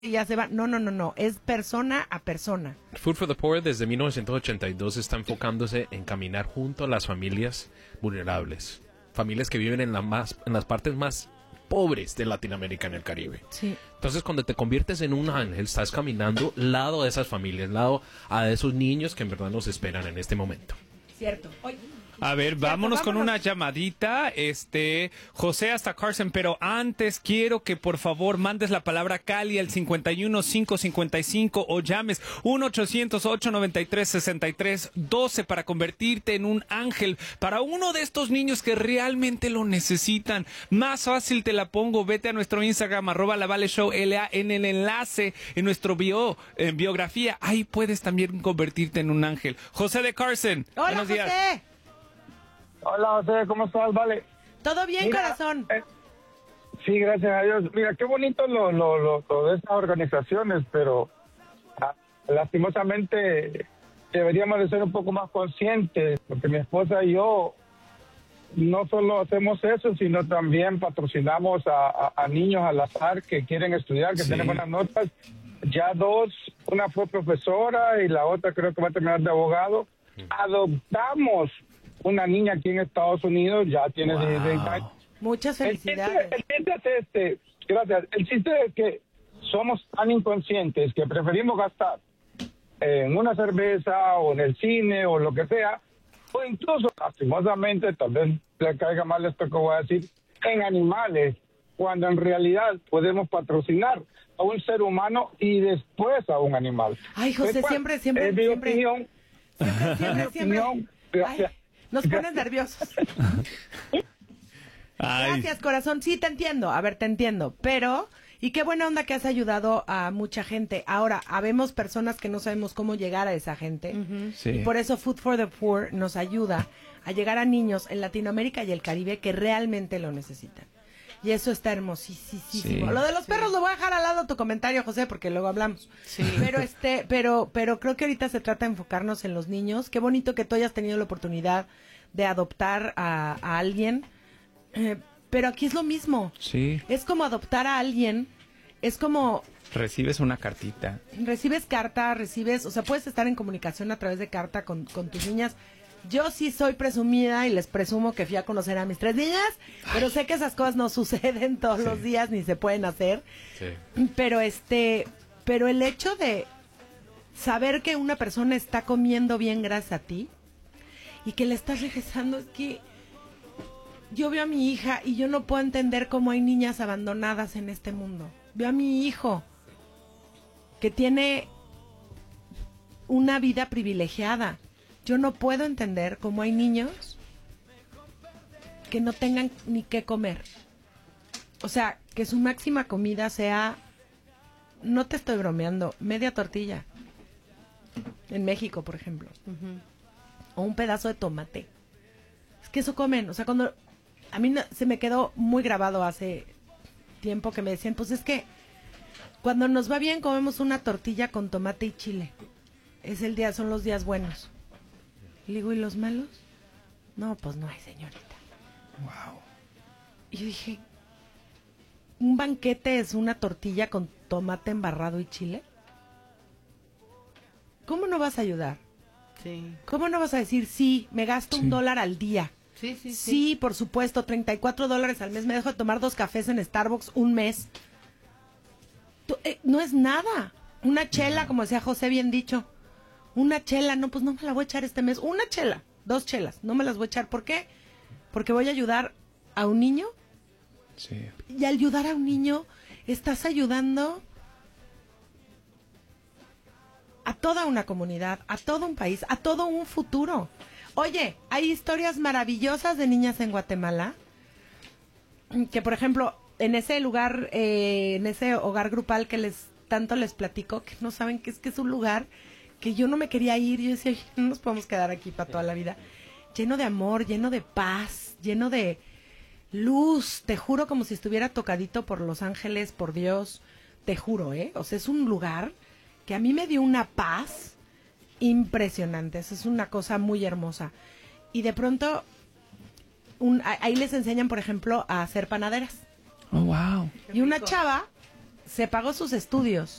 y ya se va. No. Es persona a persona. Food for the Poor desde 1982 está enfocándose en caminar junto a las familias vulnerables. Familias que viven en las partes más pobres de Latinoamérica en el Caribe. Sí. Entonces, cuando te conviertes en un ángel, estás caminando lado de esas familias, lado a esos niños que en verdad nos esperan en este momento. Cierto. Oye, a ver, vámonos con una llamadita, José hasta Carson, pero antes quiero que por favor mandes la palabra Cali al 51555 o llames 1-800-893-6312 para convertirte en un ángel para uno de estos niños que realmente lo necesitan. Más fácil te la pongo, vete a nuestro Instagram, @LaValleShow, LA, en el enlace, en nuestro biografía, ahí puedes también convertirte en un ángel. José de Carson, hola, buenos días. José. Hola, José, ¿cómo estás? Vale. ¿Todo bien, Mira, corazón? Sí, gracias a Dios. Mira, qué bonito lo de estas organizaciones, pero lastimosamente deberíamos de ser un poco más conscientes, porque mi esposa y yo no solo hacemos eso, sino también patrocinamos a niños al azar que quieren estudiar, que tienen buenas notas. Ya dos, una fue profesora y la otra creo que va a terminar de abogado. Adoptamos una niña aquí en Estados Unidos, ya tiene 16 años. Muchas felicidades. El chiste es gracias. El chiste es que somos tan inconscientes que preferimos gastar en una cerveza o en el cine o lo que sea, o incluso, lastimosamente, tal vez le caiga mal esto que voy a decir, en animales, cuando en realidad podemos patrocinar a un ser humano y después a un animal. Ay, José, siempre. Es mi opinión. Siempre. Gracias. Ay, nos pones nerviosos. Gracias, corazón. Sí, te entiendo. A ver, te entiendo. Pero, y qué buena onda que has ayudado a mucha gente. Ahora, habemos personas que no sabemos cómo llegar a esa gente. Sí. Y por eso Food for the Poor nos ayuda a llegar a niños en Latinoamérica y el Caribe que realmente lo necesitan. Y eso está hermosísimo. Sí. Lo de los perros lo voy a dejar al lado tu comentario, José, porque luego hablamos. Sí. Pero creo que ahorita se trata de enfocarnos en los niños. Qué bonito que tú hayas tenido la oportunidad de adoptar a alguien. Pero aquí es lo mismo. Sí. Es como adoptar a alguien. Es como Recibes una cartita. recibes carta, o sea, puedes estar en comunicación a través de carta con tus niñas. Yo sí soy presumida y les presumo que fui a conocer a mis 3 niñas, pero sé que esas cosas no suceden todos los días ni se pueden hacer. Sí. Pero el hecho de saber que una persona está comiendo bien gracias a ti y que le estás regresando, es que yo veo a mi hija y yo no puedo entender cómo hay niñas abandonadas en este mundo. Veo a mi hijo que tiene una vida privilegiada. Yo no puedo entender cómo hay niños que no tengan ni qué comer. O sea, que su máxima comida sea, no te estoy bromeando, media tortilla. En México, por ejemplo. O un pedazo de tomate. Es que eso comen. O sea, cuando a mí se me quedó muy grabado hace tiempo que me decían, pues es que cuando nos va bien comemos una tortilla con tomate y chile. Son los días buenos. Y le digo, ¿y los malos? No, pues no hay, señorita. Wow. Y yo dije, ¿un banquete es una tortilla con tomate embarrado y chile? ¿Cómo no vas a ayudar? Sí. ¿Cómo no vas a decir, sí, me gasto $1 al día? Sí. Sí, por supuesto, $34 al mes. Me dejo de tomar 2 cafés en Starbucks un mes. No es nada. Una chela, como decía José, bien dicho. Una chela, no, pues no me la voy a echar este mes. Una chela, 2 chelas, no me las voy a echar. ¿Por qué? Porque voy a ayudar a un niño. Sí. Y al ayudar a un niño, estás ayudando a toda una comunidad, a todo un país, a todo un futuro. Oye, hay historias maravillosas de niñas en Guatemala que, por ejemplo, en ese lugar, en ese hogar grupal que tanto les platico, que no saben que es un lugar que yo no me quería ir. Yo decía, no nos podemos quedar aquí para toda la vida. Lleno de amor, lleno de paz, lleno de luz. Te juro, como si estuviera tocadito por los ángeles, por Dios. Te juro, O sea, es un lugar que a mí me dio una paz impresionante. Eso es una cosa muy hermosa. Y de pronto, ahí les enseñan, por ejemplo, a hacer panaderas. Oh, wow. Y una chava se pagó sus estudios.